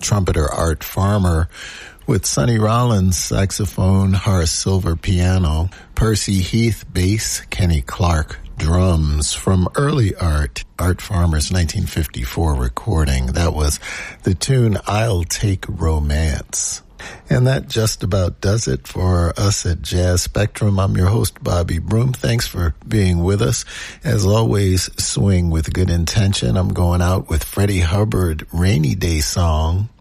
trumpeter Art Farmer, with Sonny Rollins saxophone, Horace Silver piano, Percy Heath bass, Kenny Clark drums. From early Art Farmer's 1954 recording. That was the tune I'll Take Romance. And that just about does it for us at Jazz Spectrum. I'm your host, Bobby Broom. Thanks for being with us. As always, swing with good intention. I'm going out with Freddie Hubbard, Rainy Day Song.